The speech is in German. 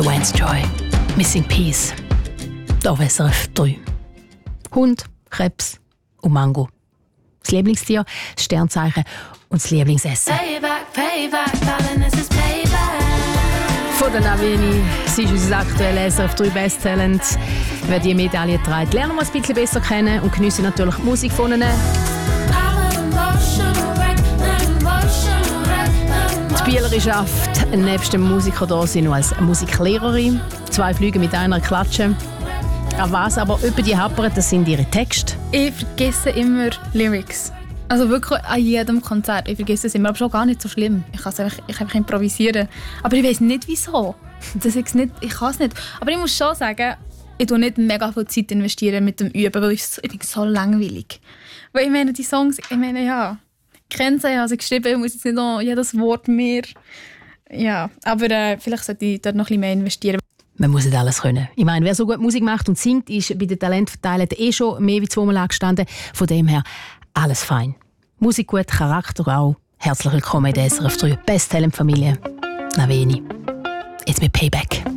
Vance Joy, Missing Piece. Da auf SRF 3. Hund, Krebs und Mango. Das Lieblingstier, das Sternzeichen und das Lieblingsessen. Payback, payback, darling, this is payback. Von der Navini, sie ist unser aktuelles SRF 3 Best-Talent. Wer die Medaille trägt, lernen wir ein bisschen besser kennen und geniessen natürlich die Musik von ihnen. Die Bielerin schafft nebst dem Musiker da sind noch als Musiklehrerin. 2 Flüge mit einer Klatsche. An was aber über die happert, das sind ihre Texte. Ich vergesse immer Lyrics. Also wirklich an jedem Konzert. Ich vergesse es immer, aber schon gar nicht so schlimm. Ich kann einfach improvisieren. Aber ich weiß nicht, wieso. Das ist nicht, ich kann es nicht. Aber ich muss schon sagen, ich investiere nicht mega viel Zeit investieren mit dem Üben, weil ich bin so langweilig. Weil ich meine, die Songs, ja, ich kenne sie, ich habe sie geschrieben, ich muss jetzt nicht noch jedes Wort mehr. Ja, aber vielleicht sollte ich dort noch ein bisschen mehr investieren. Man muss nicht alles können. Ich meine, wer so gut Musik macht und singt, ist bei den Talentverteilern schon mehr wie 2-mal angestanden. Von dem her, alles fein. Musik gut, Charakter auch. Herzlich willkommen in der SRF 3 Best Talent Familie. Navini. Jetzt mit Payback.